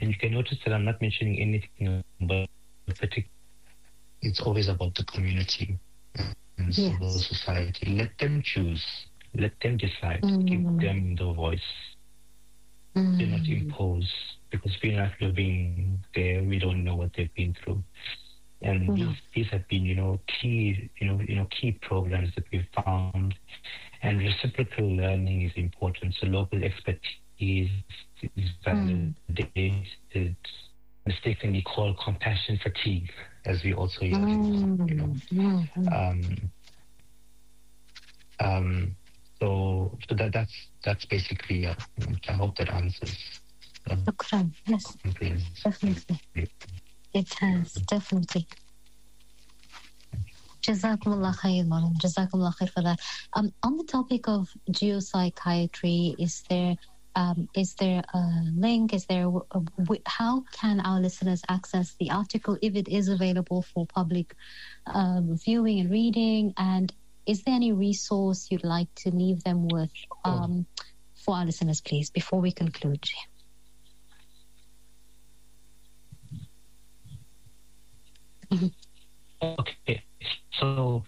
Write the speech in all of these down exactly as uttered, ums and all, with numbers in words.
And you can notice that I'm not mentioning anything about particular. It's always about the community and civil Yes. society. Let them choose. Let them decide. Mm. Give them the voice. Mm. Do not impose, because we're not living there. We don't know what they've been through. And No. these these have been, you know, key, you know, you know, key programs that we've found. And reciprocal learning is important. So local expertise is validated. Mistakenly called compassion fatigue, as we also hear, Mm. you know. Mm. Um, um, so so that that's that's basically. Uh, I hope that answers. Uh, Shukran. Yes, definitely. It has, definitely. Jazakumullah khair, Maulana. Jazakumullah khair for that. Um, on the topic of geopsychiatry, is there um, is there a link? Is there a, a, how can our listeners access the article if it is available for public um, viewing and reading? And is there any resource you'd like to leave them with um, for our listeners, please, before we conclude? Okay, so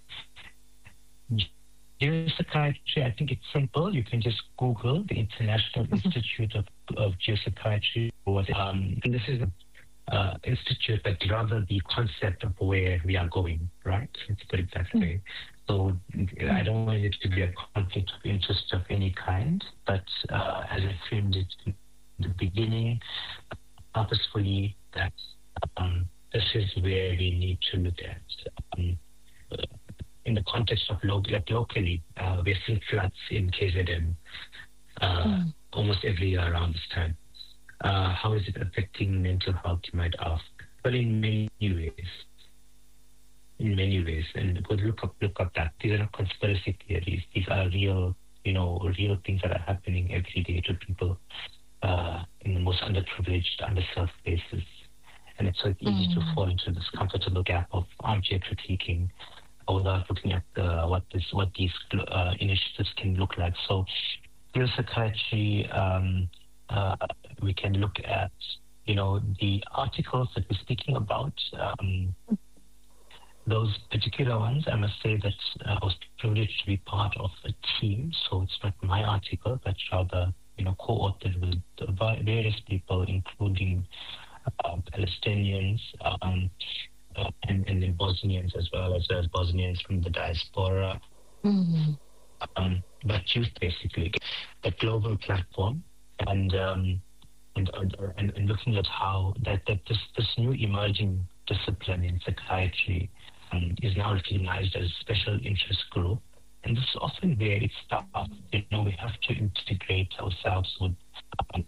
geopsychiatry, I think it's simple. You can just Google the International Institute of, of Geopsychiatry. Um, and this is an uh, institute that develops the concept of where we are going, right? Let's put it that way. So I don't want it to be a conflict of interest of any kind, but uh, as I framed it in the beginning, purposefully, that um, this is where we need to look at. Um, in the context of lo- like locally, uh, we're seeing floods in K Z N uh, mm. almost every year around this time. Uh, how is it affecting mental health, you might ask? Well, in many ways. In many ways. And go look up, look up that. These are not conspiracy theories. These are real, you know, real things that are happening every day to people uh, in the most underprivileged, underserved places. And it's so easy mm. to fall into this comfortable gap of armchair critiquing without looking at uh, what this, what these uh, initiatives can look like. So, psychiatry, um, uh, we can look at, you know, the articles that we're speaking about. Um, those particular ones, I must say that uh, I was privileged to be part of a team. So it's not my article, but rather, you know, co-authored with various people, including uh, Palestinians. Um, Uh, and, and then Bosnians as well, as well as Bosnians from the diaspora, mm-hmm. um, but youth basically, a global platform, and um, and, and and looking at how that, that this this new emerging discipline in psychiatry um, is now recognized as a special interest group, and this is often where it starts. You know, we have to integrate ourselves with um,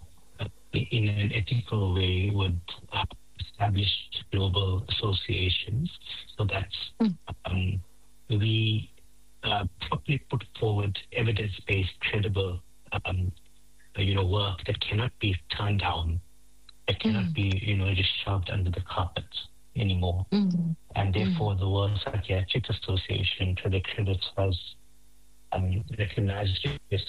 in an ethical way with. Uh, established global associations so that um, we uh, properly put forward evidence-based, credible, um, you know, work that cannot be turned down, that cannot mm. be, you know, just shoved under the carpet anymore. Mm. And therefore, mm. the World Psychiatric Association, to their credit, has um, recognized it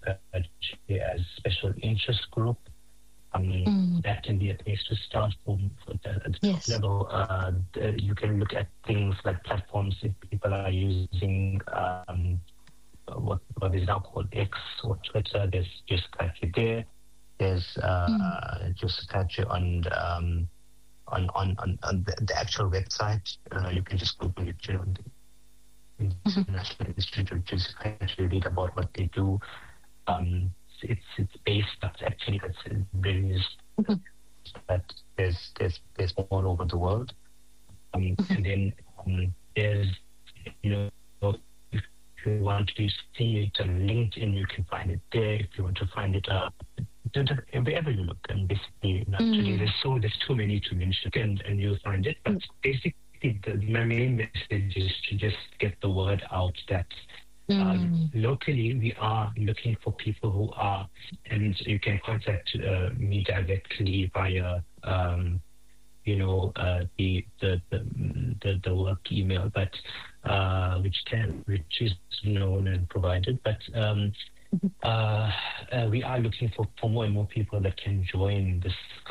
as a special interest group. Um, mm. That can be a place to start from for the, at the yes. top level. Uh, the, you can look at things like platforms if people are using um, what, what is now called X or Twitter. There's just psychiatry there. There's uh, mm. just psychiatry on, um, on on on on the, the actual website. Uh, you can just Google it. You know, the mm-hmm. National Institute of Psychiatry, read about what they do. Um, It's it's based. That's actually that's various. Mm-hmm. But there's there's there's all over the world, um, mm-hmm. and then um, there's you know if you want to see it on LinkedIn, you can find it there. If you want to find it uh, wherever you look, and basically naturally mm-hmm. there's so there's too many to mention, and and you'll find it. But mm-hmm. basically, the, my main message is to just get the word out that. Uh, mm. Locally, we are looking for people who are, and you can contact uh, me directly via, um, you know, uh, the, the the the the work email, but uh, which can which is known and provided. But um, uh, uh, we are looking for, for more and more people that can join this